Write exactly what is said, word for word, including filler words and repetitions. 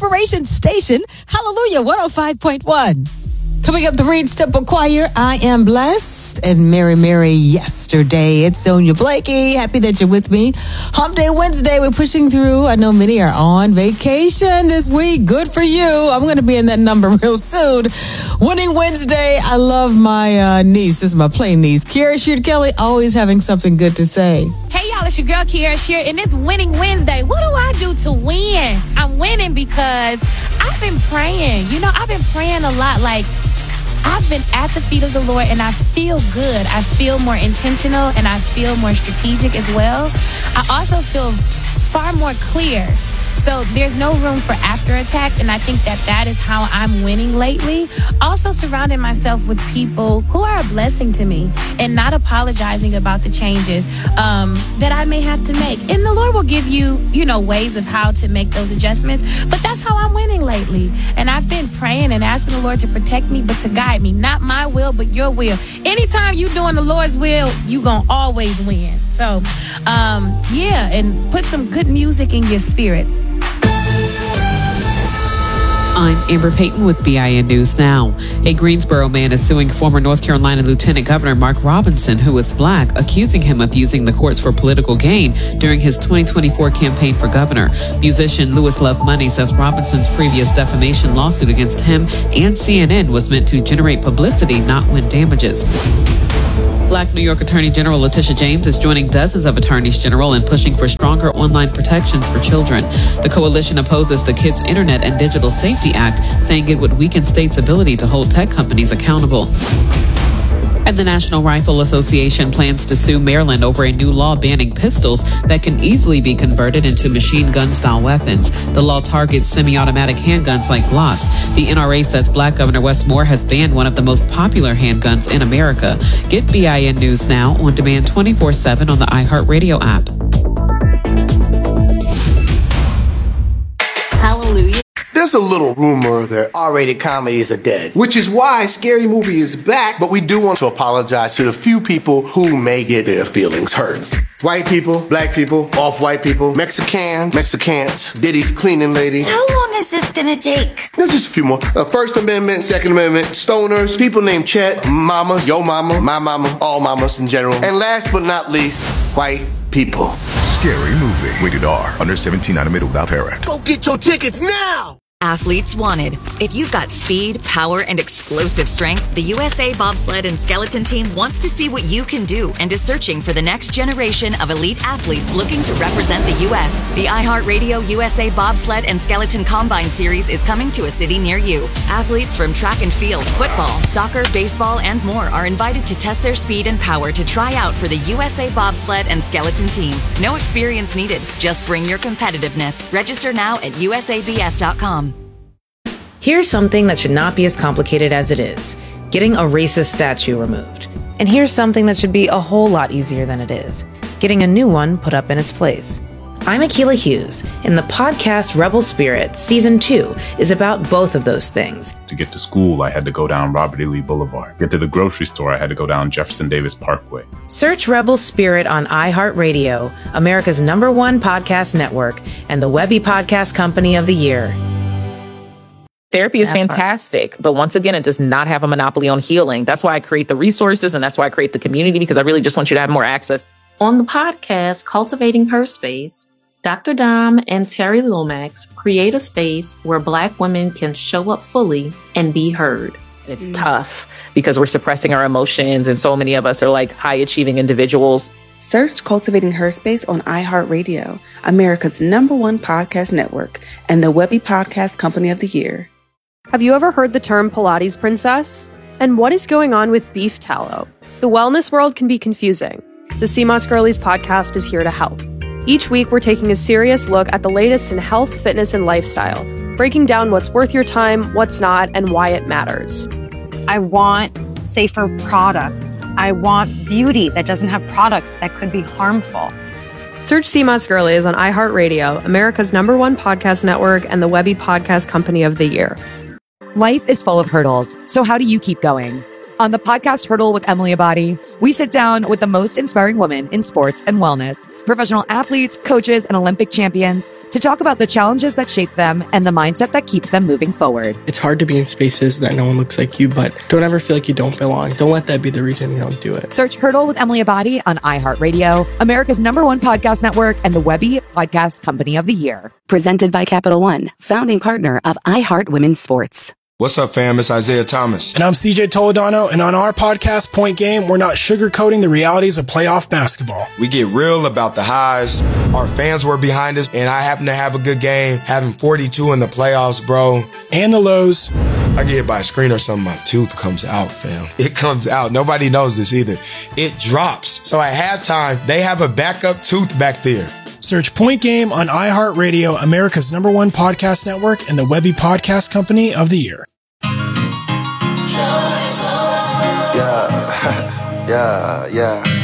inspiration station, Hallelujah one oh five point one. Coming up, the Reed's Temple Choir, I Am Blessed, and Mary Mary Yesterday. It's Sonia Blakey. Happy that you're with me. Hump Day Wednesday, we're pushing through. I know many are on vacation this week. Good for you. I'm going to be in that number real soon. Winning Wednesday, I love my uh, niece. This is my play niece, Kiara Sheard Kelly, always having something good to say. Hey, y'all, it's your girl, Kiara Sheard, and it's Winning Wednesday. What do I do to win? I'm winning because I've been praying. You know, I've been praying a lot, like, I've been at the feet of the Lord, and I feel good. I feel more intentional, and I feel more strategic as well. I also feel far more clear. So there's no room for after attacks, and I think that that is how I'm winning lately. Also surrounding myself with people who are a blessing to me and not apologizing about the changes um, that I may have to make. And the Lord will give you, you know, ways of how to make those adjustments. But that's how I'm winning lately. And I've been praying and asking the Lord to protect me, but to guide me. Not my will, but your will. Anytime you're doing the Lord's will, you're going to always win. So, um, yeah, and put some good music in your spirit. I'm Amber Payton with B I N News Now. A Greensboro man is suing former North Carolina Lieutenant Governor Mark Robinson, who is black, accusing him of using the courts for political gain during his twenty twenty-four campaign for governor. Musician Louis Love Money says Robinson's previous defamation lawsuit against him and C N N was meant to generate publicity, not win damages. Black New York Attorney General Letitia James is joining dozens of attorneys general in pushing for stronger online protections for children. The coalition opposes the Kids Internet and Digital Safety Act, saying it would weaken states' ability to hold tech companies accountable. And the National Rifle Association plans to sue Maryland over a new law banning pistols that can easily be converted into machine gun-style weapons. The law targets semi-automatic handguns like Glocks. The N R A says Black Governor Wes Moore has banned one of the most popular handguns in America. Get B I N News Now on demand twenty-four seven on the iHeartRadio app. Hallelujah. There's a little rumor that R-rated comedies are dead, which is why Scary Movie is back, but we do want to apologize to the few people who may get their feelings hurt. White people, black people, off-white people, Mexicans, Mexicans, Diddy's cleaning lady. How long is this gonna take? There's just a few more. Uh, First Amendment, Second Amendment, stoners, people named Chet, mama, yo mama, my mama, all mamas in general. And last but not least, white people. Scary Movie. Rated R. Under seventeen, animated without parent. Go get your tickets now! Athletes wanted. If you've got speed, power, and explosive strength, the U S A Bobsled and Skeleton Team wants to see what you can do and is searching for the next generation of elite athletes looking to represent the U S. The iHeartRadio U S A Bobsled and Skeleton Combine Series is coming to a city near you. Athletes from track and field, football, soccer, baseball, and more are invited to test their speed and power to try out for the U S A Bobsled and Skeleton Team. No experience needed. Just bring your competitiveness. Register now at U S A B S dot com. Here's something that should not be as complicated as it is: getting a racist statue removed. And here's something that should be a whole lot easier than it is: getting a new one put up in its place. I'm Akilah Hughes, and the podcast Rebel Spirit Season two is about both of those things. To get to school, I had to go down Robert E. Lee Boulevard. Get to the grocery store, I had to go down Jefferson Davis Parkway. Search Rebel Spirit on iHeartRadio, America's number one podcast network, and the Webby Podcast Company of the Year. Therapy is fantastic, but once again, it does not have a monopoly on healing. That's why I create the resources, and that's why I create the community, because I really just want you to have more access. On the podcast, Cultivating Her Space, Doctor Dom and Terry Lomax create a space where Black women can show up fully and be heard. It's mm. tough because we're suppressing our emotions, and so many of us are like high-achieving individuals. Search Cultivating Her Space on iHeartRadio, America's number one podcast network, and the Webby Podcast Company of the Year. Have you ever heard the term Pilates princess? And what is going on with beef tallow? The wellness world can be confusing. The C M O S Girlies podcast is here to help. Each week, we're taking a serious look at the latest in health, fitness, and lifestyle, breaking down what's worth your time, what's not, and why it matters. I want safer products. I want beauty that doesn't have products that could be harmful. Search C M O S Girlies on iHeartRadio, America's number one podcast network, and the Webby Podcast Company of the Year. Life is full of hurdles, so how do you keep going? On the podcast Hurdle with Emily Abadi, we sit down with the most inspiring women in sports and wellness, professional athletes, coaches, and Olympic champions to talk about the challenges that shape them and the mindset that keeps them moving forward. It's hard to be in spaces that no one looks like you, but don't ever feel like you don't belong. Don't let that be the reason you don't do it. Search Hurdle with Emily Abadi on iHeartRadio, America's number one podcast network, and the Webby Podcast Company of the Year. Presented by Capital One, founding partner of iHeart Women's Sports. What's up, fam? It's Isaiah Thomas. And I'm C J Toledano, and on our podcast, Point Game, we're not sugarcoating the realities of playoff basketball. We get real about the highs. Our fans were behind us, and I happen to have a good game, having forty-two in the playoffs, bro. And the lows. I get hit by a screen or something, my tooth comes out, fam. It comes out. Nobody knows this either. It drops. So at halftime, they have a backup tooth back there. Search Point Game on iHeartRadio, America's number one podcast network, and the Webby Podcast Company of the Year. Yeah, yeah, yeah.